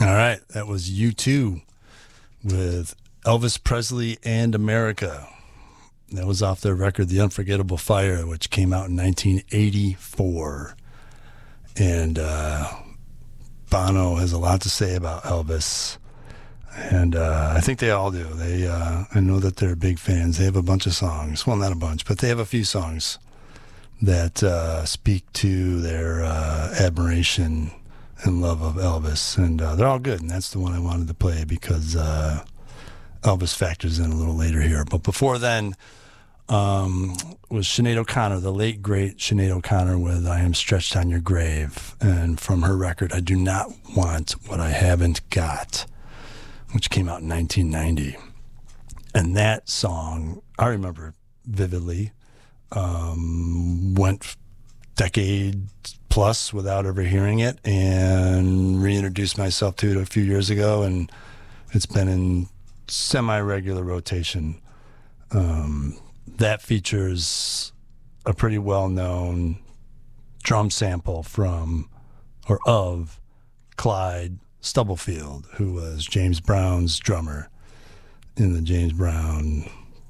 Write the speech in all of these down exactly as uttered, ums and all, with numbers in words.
All right, that was U two with Elvis Presley and America. That was off their record, The Unforgettable Fire, which came out in nineteen eighty-four. And uh, Bono has a lot to say about Elvis. And uh, I think they all do. They, uh, I know that they're big fans. They have a bunch of songs. Well, not a bunch, but they have a few songs that uh, speak to their uh, admiration and love of Elvis. And uh, they're all good. And that's the one I wanted to play because uh, Elvis factors in a little later here. But before then um, was Sinead O'Connor, the late, great Sinead O'Connor with I Am Stretched on Your Grave. And from her record, I Do Not Want What I Haven't Got, which came out in nineteen ninety. And that song, I remember vividly, um, went decade plus without ever hearing it, and reintroduced myself to it a few years ago, and it's been in semi-regular rotation. Um, that features a pretty well-known drum sample from, or of, Clyde Stubblefield, who was James Brown's drummer in the James Brown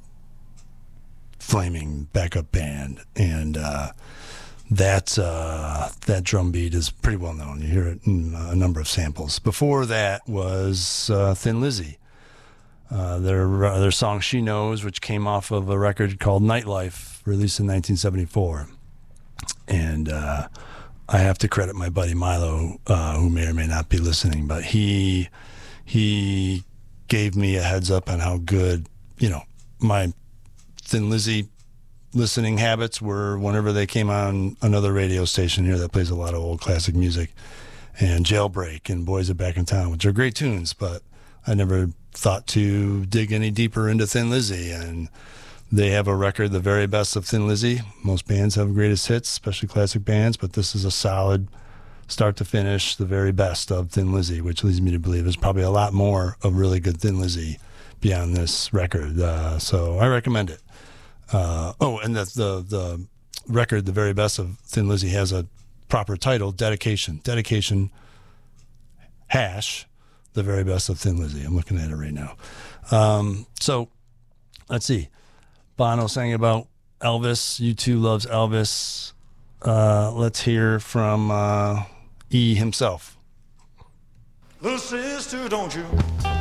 Flaming backup band. And uh, that uh, that drum beat is pretty well known. You hear it in a number of samples. Before that was uh, Thin Lizzy. Uh, their uh, their song She Knows, which came off of a record called Nightlife, released in nineteen seventy-four. And uh, I have to credit my buddy Milo, uh, who may or may not be listening, but he he gave me a heads up on how good, you know, my Thin Lizzy listening habits were whenever they came on another radio station here that plays a lot of old classic music, and Jailbreak and Boys Are Back in Town, which are great tunes, but I never thought to dig any deeper into Thin Lizzy. And they have a record, the very best of Thin Lizzy. Most bands have greatest hits, especially classic bands, but this is a solid start to finish, the very best of Thin Lizzy, which leads me to believe there's probably a lot more of really good Thin Lizzy beyond this record. Uh, so I recommend it. Uh, oh, and the, the the record, the very best of Thin Lizzy, has a proper title, Dedication. Dedication, hash, the very best of Thin Lizzy. I'm looking at it right now. Um, so, let's see. Bono sang about Elvis. U two loves Elvis. Uh, let's hear from uh, E himself. Little sister, don't you